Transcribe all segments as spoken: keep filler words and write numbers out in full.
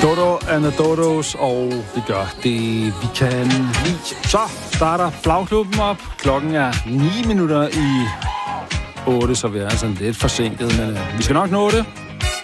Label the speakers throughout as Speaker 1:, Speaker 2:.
Speaker 1: Dodo and the Dodos, og vi gør det, vi kan lide. Så starter Flagklubben op. Klokken er ni minutter i otte, så vi er altså lidt forsinket, men øh, vi skal nok nå det.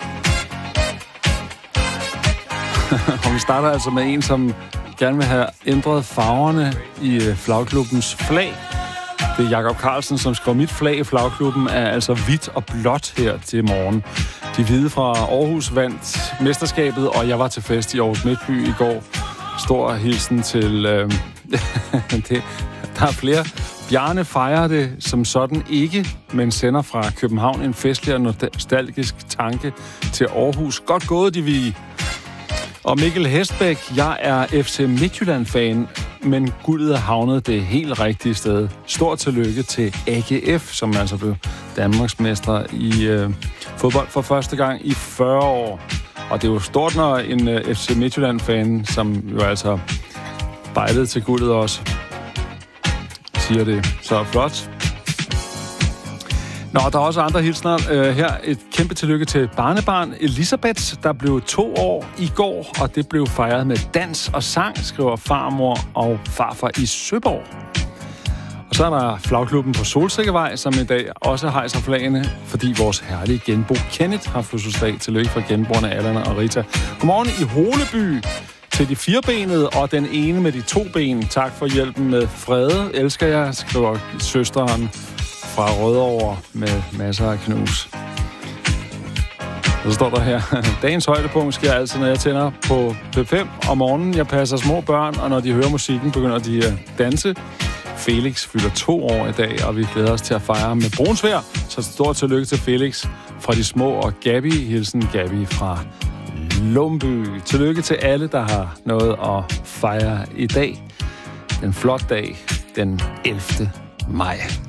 Speaker 1: Og vi starter altså med en, som gerne vil have ændret farverne i øh, Flagklubbens flag. Det er Jakob Carlsen, som skriver, mit flag i Flagklubben er altså hvidt og blåt her til morgen. De hvide fra Aarhus vandt mesterskabet, og jeg var til fest i Aarhus Midtby i går. Stor hilsen til... Øh, det, der er flere. Bjarne fejrer det som sådan ikke, men sender fra København en festlig og nostalgisk tanke til Aarhus. Godt gået, de hvide. Og Mikkel Hestbæk, jeg er F C Midtjylland-fan, men guldet er havnet det helt rigtige sted. Stort tillykke til A G F, som altså blev Danmarksmester i øh, fodbold for første gang i fyrre år. Og det er jo stort, når en øh, F C Midtjylland-fan, som jo altså bejlede til guldet også, siger det. Så flot. Nå, der er også andre hilsner. Uh, her et kæmpe tillykke til barnebarn Elisabeth, der blev to år i går, og det blev fejret med dans og sang, skriver farmor og farfar i Søborg. Og så er der Flagklubben på Solsikkevej, som i dag også hejser flagene, fordi vores herlige genbo Kenneth har fødselsdag. Tillykke fra genboerne Allan og Rita. Godmorgen i Holeby til de firebenede og den ene med de to ben. Tak for hjælpen med Frede. Elsker jeg, skriver søsteren fra Rødovre med masser af knus. Så står der her, dagens højdepunkt sker altid, når jeg tænder på P fem om morgenen. Jeg passer små børn, og når de hører musikken, begynder de at danse. Felix fylder to år i dag, og vi glæder os til at fejre med brunsvejr. Så stort tillykke til Felix fra de små, og Gabi, hilsen Gabi fra Lumby. Tillykke til alle, der har noget at fejre i dag. En flot dag, den ellevte maj.